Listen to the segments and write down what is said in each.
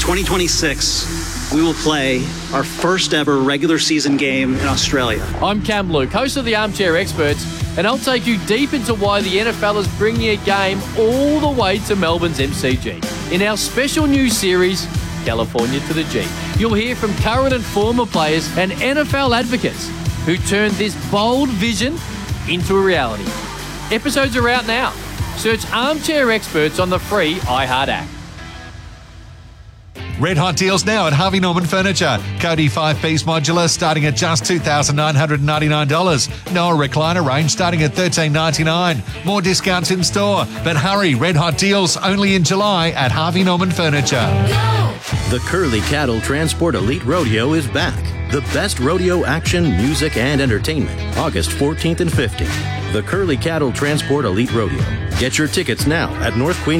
2026, we will play our first ever regular season game in Australia. I'm Cam Luke, host of the Armchair Experts, and I'll take you deep into why the NFL is bringing a game all the way to Melbourne's MCG. In our special new series, California to the G, you'll hear from current and former players and NFL advocates who turned this bold vision into a reality. Episodes are out now. Search Armchair Experts on the free iHeart app. Red hot deals now at Harvey Norman Furniture. Cody 5-piece modular starting at just $2,999. Noah recliner range starting at $1,399. More discounts in store. But hurry, red hot deals only in July at Harvey Norman Furniture. The Curly Cattle Transport Elite Rodeo is back. The best rodeo action, music, and entertainment. August 14th and 15th. The Curly Cattle Transport Elite Rodeo. Get your tickets now at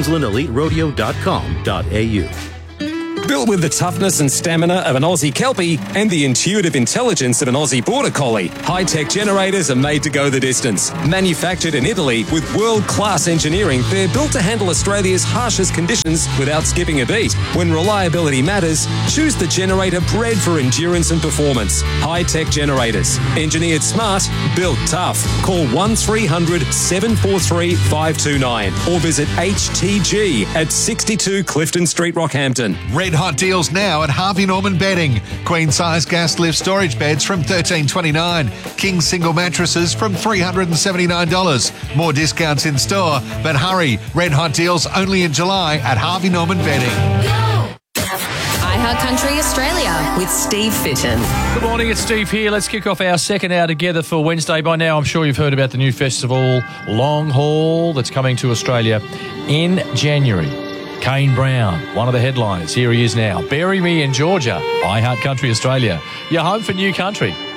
northqueenslandeliterodeo.com.au. Built with the toughness and stamina of an Aussie Kelpie and the intuitive intelligence of an Aussie Border Collie, high-tech generators are made to go the distance. Manufactured in Italy with world-class engineering, they're built to handle Australia's harshest conditions without skipping a beat. When reliability matters, choose the generator bred for endurance and performance. High-tech generators. Engineered smart, built tough. Call 1300 743 529 or visit HTG at 62 Clifton Street, Rockhampton. Red hot deals now at Harvey Norman Bedding. Queen size gas lift storage beds from $1,329. King single mattresses from $379. More discounts in store. But hurry, red hot deals only in July at Harvey Norman Bedding. iHeart Country Australia with Steve Fitton. Good morning, it's Steve here. Let's kick off our second hour together for Wednesday. By now, I'm sure you've heard about the new festival, Long Haul, that's coming to Australia in January. Kane Brown, one of the headliners. Here he is now. Bury Me in Georgia, iHeart Country Australia. Your home for new country.